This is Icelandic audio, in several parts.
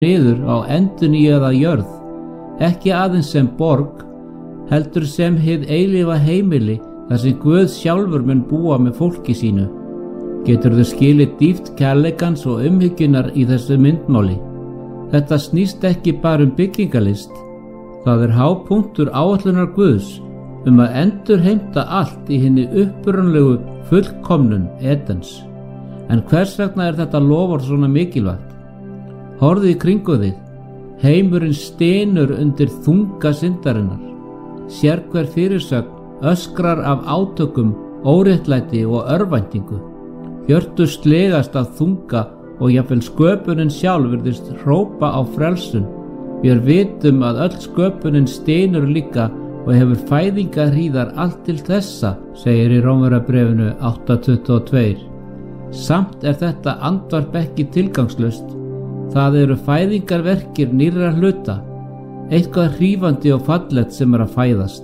niður á endurnýjaða jörð, ekki aðeins sem borg, heldur sem hið eilífa heimili þar sem Guð sjálfur mun búa með fólki sínu. Geturðu skilið dýpt kærleikans og umhyggjunar í þessu myndmáli. Þetta snýst ekki bara byggingalist. Það hápunktur áætlunar Guðs að endurheimta allt í hinni upprunalegu fullkomnun Edens. En hvers vegna þetta loforð svona mikilvægt? Horfðu í kringu þig. Heimurinn stynur undir þunga syndarinnar. Sérhver fyrirsögn öskrar af átökum, óréttlæti og örvæntingu. Hjörtu slegast af þunga og jafnvel sköpunin sjálf virðist hrópa á frelsun. Við vitum að öll sköpunin stynur líka og hefur fæðingarhríðar allt til þessa, segir í Rómverjabréfinu 8:22. Samt þetta andvarp ekki tilgangslaust. Það eru fæðingarverkir nýrra hluta, eitthvað hrífandi og fallegt sem að fæðast.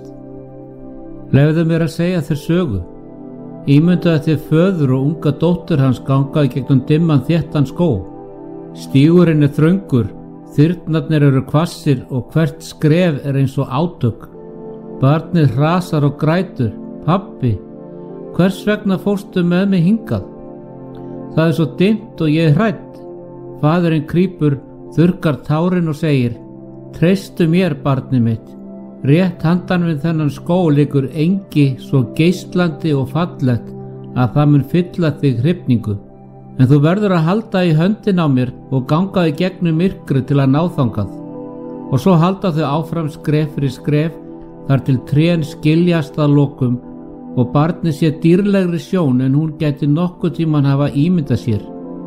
Leyfðu mér að segja þér sögu. Ímyndaðu þér föður og unga dóttur hans ganga í gegnum dimman þéttan skó. Stígurinn þröngur, þyrnarnir eru hvassir og hvert skref eins og átök. Barnið hrasar og grætur. Pabbi, hvers vegna fórstu með mig hingað? Það svo dimmt og ég hrædd. Faðurinn krýpur, þurrkar tárin og segir: Treystu mér, barnið mitt. Rétt handan við þennan skó liggur engi svo geislandi og fallegt að það mun fylla þig hrifningu. En þú verður að halda í höndin á mér og ganga í gegnum myrkri til að ná þangað. Og svo halda þau áfram skref fyrir skref þar til trén skiljast að lokum og barnið sé dýrlegri sjón en hún gæti nokkuð tímann hafa ímyndað sér.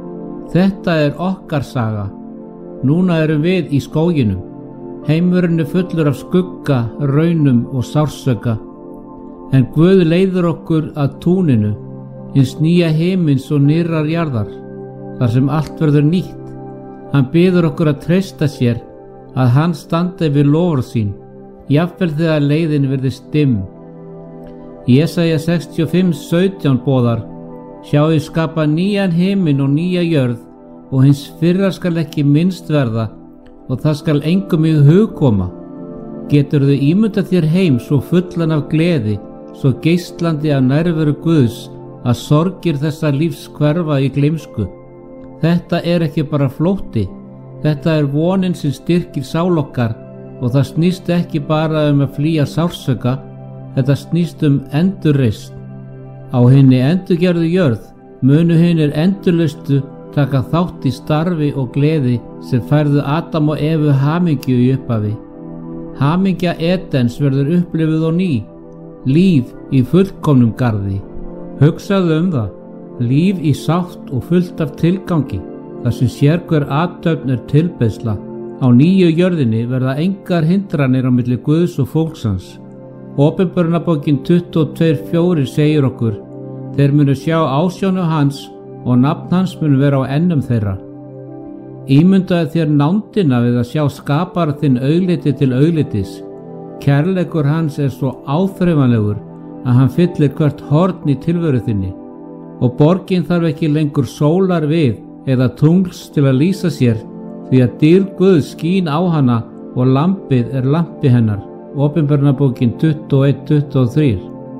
Þetta okkar saga. Núna erum við í skóginum. Heimurinn fullur af skugga, raunum og sársauka. En Guð leiðir okkur að túninu, hins nýja heimins og nýrrar jarðar, þar sem allt verður nýtt. Hann biður okkur að treysta sér, að hann standi við loforð sín, jafnvel þegar leiðin virðist dimm. Jesaja 65:17 boðar: Sjá, ég skapa nýjan himinn og nýja jörð og hins fyrra skal ekki minnst verða og það skal engum í hug koma. Geturðu ímyndað þér heim svo fullan af gleði, svo geislandi af nærveru Guðs að sorgir þessa lífs hverfa í gleymsku? Þetta ekki bara flótti, þetta vonin sem styrkir sál okkar og það snýst ekki bara að flýja sársauka, þetta snýst endurreisn. Á hinni endurgerðu jörð munu hinir endurlaustu taka þátt í starfi og gleði sem færðu Adam og Evu hamingju í upphafi. Hamingja Edens verður upplifið á ný, líf í fullkomnum garði. Hugsaðu það, líf í sátt og fullt af tilgangi, þar sem sérhver athöfn tilbeiðsla. Á nýju jörðinni verða engar hindranir á milli Guðs og fólksins. Opinberunarbókin 22:4 segir okkur: Þeir munu sjá ásjónu hans og nafn hans munu vera á ennum þeirra. Ímyndaðu þér nándina við að sjá skapara þinn augliti til auglitis. Kærleikur hans svo áþreifanlegur að hann fyllir hvert horn í tilveru þinni. Og borgin þarf ekki lengur sólar við eða tungls til að lýsa sér, því að dýrð Guðs skín á hana og lampið lampi hennar. Opinberunarbókin 21:23.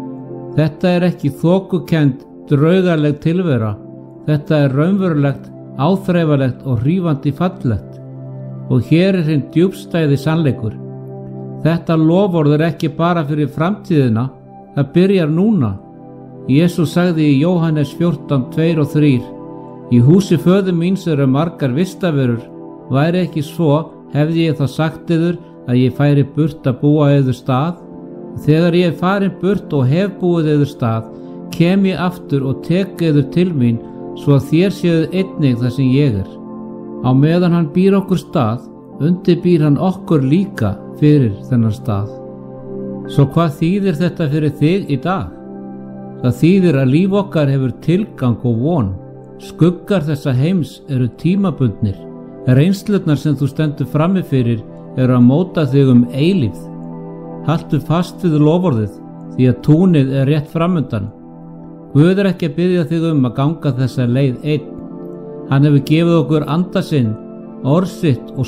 Þetta ekki þokukend, draugaleg tilvera. Þetta raunverulegt, áþreifalegt og hrífandi fallegt. Og hér hinn djúpstæði sannleikur. Þetta loforð ekki bara fyrir framtíðina, það byrjar núna. Jesús sagði í Jóhannes 14:2-3: Í húsi föður míns eru margar vistaverur, væri ekki svo, hefði ég þá sagt yður að ég færi burt að búa yður stað. Þegar ég farin burt og hef búið yður stað, kem ég aftur og tek yður til mín, svo að þér séuð einnig þar sem ég Á meðan hann býr okkur stað, undirbýr hann okkur líka fyrir þennan stað. Svo hvað þýðir þetta fyrir þig í dag? Það þýðir að líf okkar hefur tilgang og von. Skuggar þessa heims eru tímabundnir. Reynslurnar sem þú stendur frammi fyrir eru að móta þig eilífð. Haltu fast við loforðið, því að túnið rétt framundan. Guð ekki að biðja þig að ganga þessa leið einn. Hann hefur gefið okkur anda sinn, orð sitt og